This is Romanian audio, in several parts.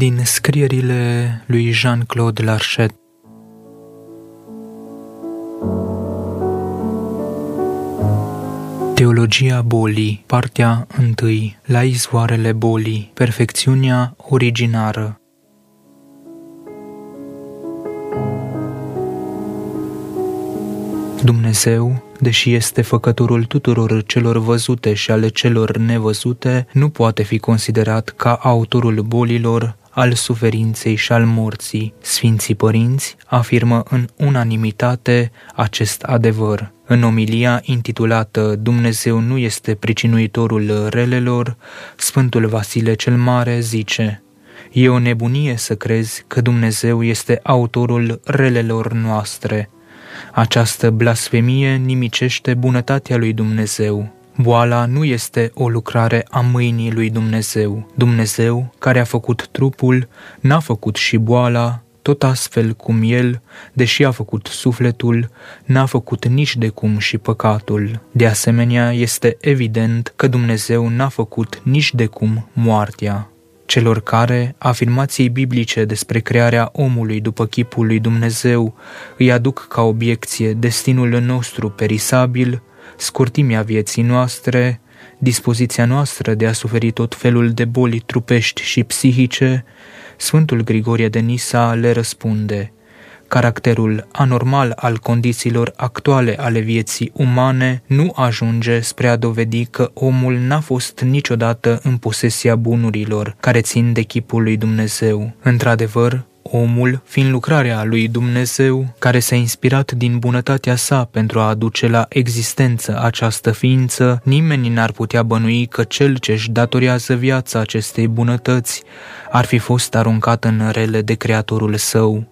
Din scrierile lui Jean-Claude Larchet. Teologia bolii, partea 1. La izvoarele bolii, perfecțiunea originară. Dumnezeu, deși este făcătorul tuturor celor văzute și ale celor nevăzute, nu poate fi considerat ca autorul bolilor, al suferinței și al morții. Sfinții părinți afirmă în unanimitate acest adevăr. În omilia intitulată Dumnezeu nu este pricinuitorul relelor, Sfântul Vasile cel Mare zice: e o nebunie să crezi că Dumnezeu este autorul relelor noastre. Această blasfemie nimicește bunătatea lui Dumnezeu. Boala nu este o lucrare a mâinii lui Dumnezeu. Dumnezeu, care a făcut trupul, n-a făcut și boala, tot astfel cum El, deși a făcut sufletul, n-a făcut nici de cum și păcatul. De asemenea, este evident că Dumnezeu n-a făcut nici de cum moartea. Celor care afirmației biblice despre crearea omului după chipul lui Dumnezeu îi aduc ca obiecție destinul nostru perisabil, scurtimea vieții noastre, dispoziția noastră de a suferi tot felul de boli trupești și psihice, Sfântul Grigorie de Nisa le răspunde: caracterul anormal al condițiilor actuale ale vieții umane nu ajunge spre a dovedi că omul n-a fost niciodată în posesia bunurilor care țin de chipul lui Dumnezeu. Într-adevăr, omul, fiind lucrarea lui Dumnezeu, care s-a inspirat din bunătatea sa pentru a aduce la existență această ființă, nimeni n-ar putea bănui că cel ce-și datorează viața acestei bunătăți ar fi fost aruncat în rele de Creatorul său.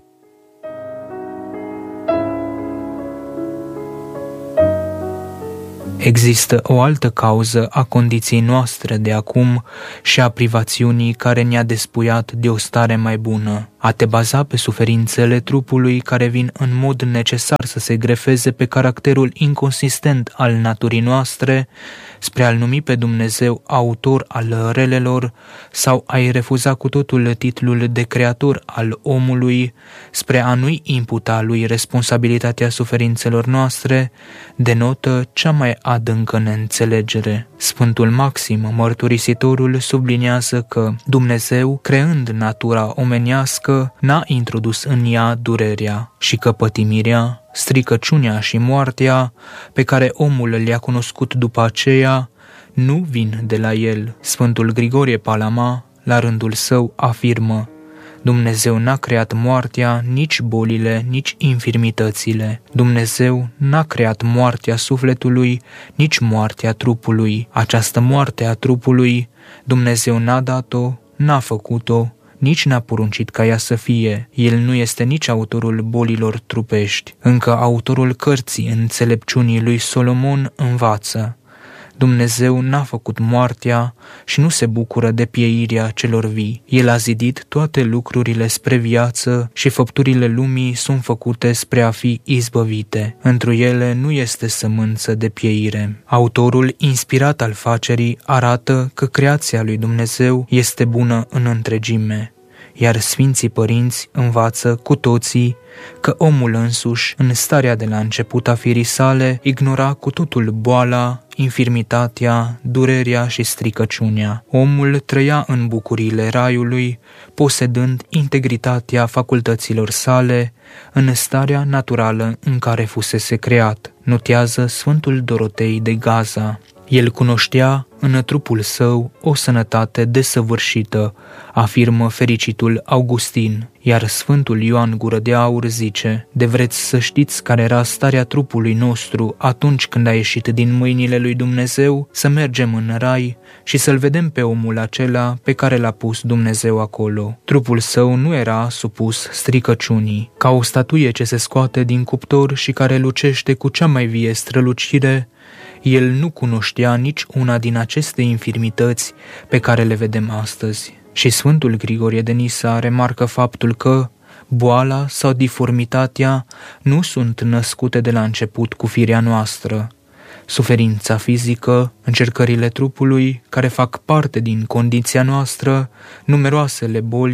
Există o altă cauză a condiției noastre de acum și a privațiunii care ne-a despuiat de o stare mai bună. A te baza pe suferințele trupului care vin în mod necesar să se grefeze pe caracterul inconsistent al naturii noastre, spre a-L numi pe Dumnezeu autor al relelor, sau a-i refuza cu totul titlul de creator al omului, spre a nu-i imputa lui responsabilitatea suferințelor noastre, denotă cea mai adâncă neînțelegere. Sfântul Maxim, mărturisitorul, subliniază că Dumnezeu, creând natura omenească, n-a introdus în ea durerea și că pătimirea, stricăciunea și moartea, pe care omul le-a cunoscut după aceea, nu vin de la el. Sfântul Grigorie Palama, la rândul său, afirmă: Dumnezeu n-a creat moartea, nici bolile, nici infirmitățile. Dumnezeu n-a creat moartea sufletului, nici moartea trupului. Această moarte a trupului Dumnezeu n-a dat-o, n-a făcut-o, nici n-a poruncit ca ea să fie. El nu este nici autorul bolilor trupești. Încă autorul cărții înțelepciunii lui Solomon învață: Dumnezeu n-a făcut moartea și nu se bucură de pieirea celor vii. El a zidit toate lucrurile spre viață și făpturile lumii sunt făcute spre a fi izbăvite. Întru ele nu este sămânță de pieire. Autorul inspirat al facerii arată că creația lui Dumnezeu este bună în întregime, iar Sfinții Părinți învață cu toții că omul însuși, în starea de la început a firii sale, ignora cu totul boala, infirmitatea, durerea și stricăciunea. Omul trăia în bucuriile raiului, posedând integritatea facultăților sale, în starea naturală în care fusese creat, notează Sfântul Dorotei de Gaza. El cunoștea în trupul său o sănătate desăvârșită, afirmă fericitul Augustin, iar Sfântul Ioan Gură de Aur zice: de vreți să știți care era starea trupului nostru atunci când a ieșit din mâinile lui Dumnezeu, să mergem în rai și să-l vedem pe omul acela pe care l-a pus Dumnezeu acolo. Trupul său nu era supus stricăciunii. Ca o statuie ce se scoate din cuptor și care lucește cu cea mai vie strălucire, el nu cunoștea nici una din aceste infirmități pe care le vedem astăzi. Și Sfântul Grigorie de Nisa remarcă faptul că boala sau diformitatea nu sunt născute de la început cu firea noastră. Suferința fizică, încercările trupului, care fac parte din condiția noastră, numeroasele boli,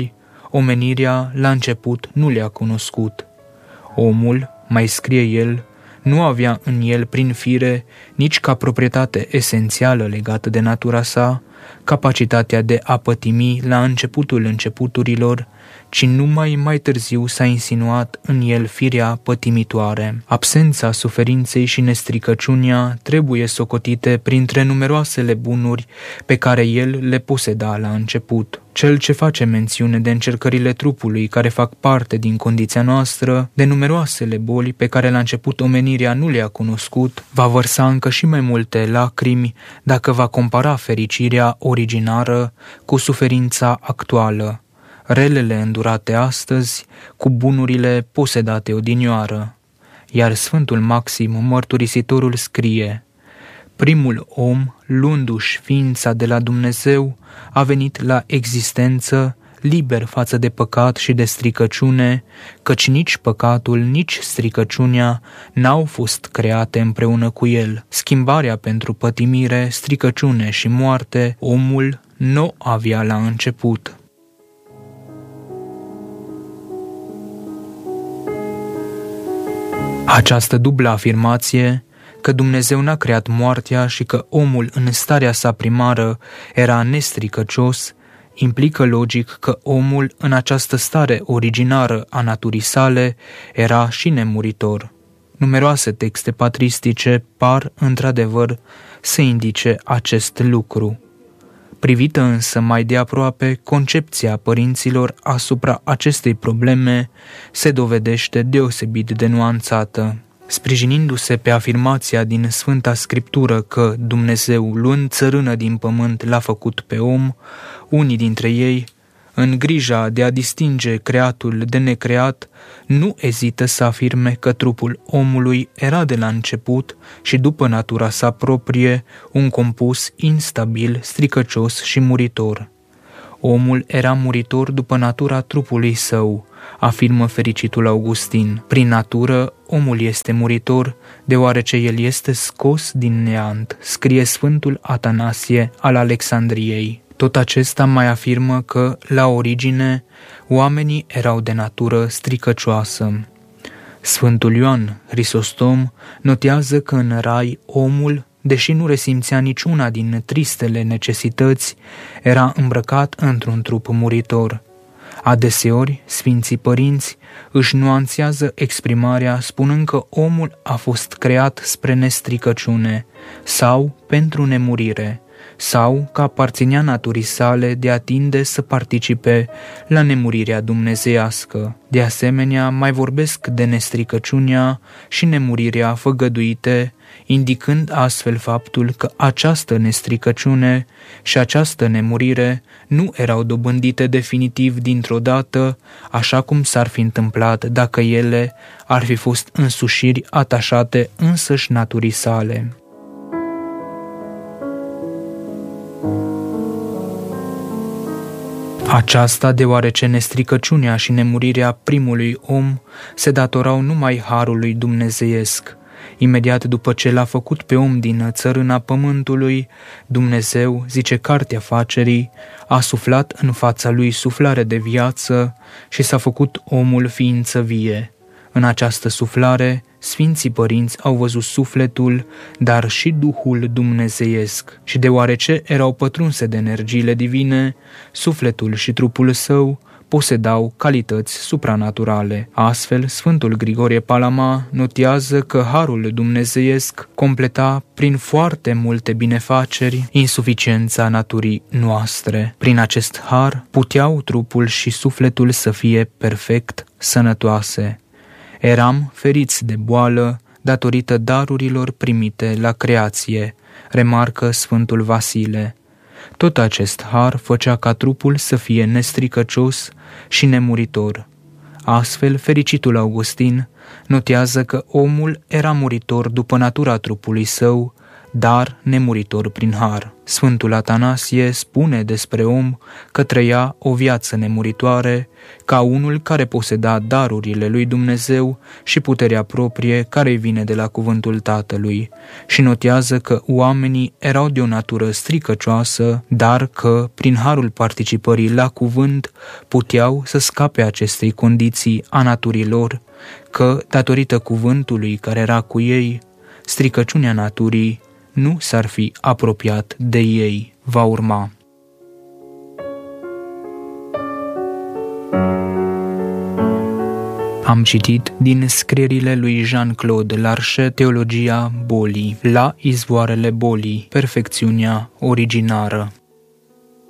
omenirea la început nu le-a cunoscut. Omul, mai scrie el, nu avea în el prin fire, nici ca proprietate esențială legată de natura sa, capacitatea de a pătimi la începutul începuturilor, ci numai mai târziu s-a insinuat în el firea pătimitoare. Absența suferinței și nestricăciunea trebuie socotite printre numeroasele bunuri pe care el le poseda la început. Cel ce face mențiune de încercările trupului care fac parte din condiția noastră, de numeroasele boli pe care la început omenirea nu le-a cunoscut, va vărsa încă și mai multe lacrimi dacă va compara fericirea originară cu suferința actuală, relele îndurate astăzi cu bunurile posedate odinioară. Iar Sfântul Maxim, mărturisitorul, scrie: primul om, luându-și ființa de la Dumnezeu, a venit la existență liber față de păcat și de stricăciune, căci nici păcatul, nici stricăciunea n-au fost create împreună cu el. Schimbarea pentru pătimire, stricăciune și moarte, omul nu avea la început. Această dublă afirmație, că Dumnezeu n-a creat moartea și că omul în starea sa primară era nestricăcios, implică logic că omul în această stare originară a naturii sale era și nemuritor. Numeroase texte patristice par, într-adevăr, să indice acest lucru. Privită însă mai de aproape, concepția părinților asupra acestei probleme se dovedește deosebit de nuanțată. Sprijinindu-se pe afirmația din Sfânta Scriptură că Dumnezeu, luând țărână din pământ, l-a făcut pe om, unii dintre ei, în grija de a distinge creatul de necreat, nu ezită să afirme că trupul omului era de la început și după natura sa proprie un compus instabil, stricăcios și muritor. Omul era muritor după natura trupului său, afirmă fericitul Augustin. Prin natură, omul este muritor, deoarece el este scos din neant, scrie Sfântul Atanasie al Alexandriei. Tot acesta mai afirmă că, la origine, oamenii erau de natură stricăcioasă. Sfântul Ioan Hristostom notează că în rai omul, deși nu resimțea niciuna din tristele necesități, era îmbrăcat într-un trup muritor. Adeseori, Sfinții Părinți își nuanțează exprimarea spunând că omul a fost creat spre nestricăciune sau pentru nemurire, sau că aparținea naturii sale de a tinde să participe la nemurirea dumnezeiască. De asemenea, mai vorbesc de nestricăciunea și nemurirea făgăduite, indicând astfel faptul că această nestricăciune și această nemurire nu erau dobândite definitiv dintr-o dată, așa cum s-ar fi întâmplat dacă ele ar fi fost însușiri atașate însăși naturii sale. Aceasta deoarece nestricăciunea și nemurirea primului om se datorau numai harului dumnezeiesc. Imediat după ce l-a făcut pe om din țărâna pământului, Dumnezeu, zice Cartea Facerii, a suflat în fața lui suflare de viață și s-a făcut omul ființă vie. În această suflare, Sfinții Părinți au văzut sufletul, dar și Duhul dumnezeiesc. Și deoarece erau pătrunse de energiile divine, sufletul și trupul său posedau calități supranaturale. Astfel, Sfântul Grigorie Palama notează că harul dumnezeiesc completa prin foarte multe binefaceri insuficiența naturii noastre. Prin acest har puteau trupul și sufletul să fie perfect sănătoase. Eram feriți de boală datorită darurilor primite la creație, remarcă Sfântul Vasile. Tot acest har făcea ca trupul să fie nestricăcios și nemuritor. Astfel, fericitul Augustin notează că omul era muritor după natura trupului său, dar nemuritor prin har. Sfântul Atanasie spune despre om că trăia o viață nemuritoare, ca unul care poseda darurile lui Dumnezeu și puterea proprie care îi vine de la cuvântul Tatălui, și notează că oamenii erau de o natură stricăcioasă, dar că, prin harul participării la cuvânt, puteau să scape acestei condiții a naturii lor, că, datorită cuvântului care era cu ei, stricăciunea naturii nu s-ar fi apropiat de ei. Va urma. Am citit din scrierile lui Jean-Claude Larchet, Teologia bolii, La izvoarele bolii, perfecțiunea originară.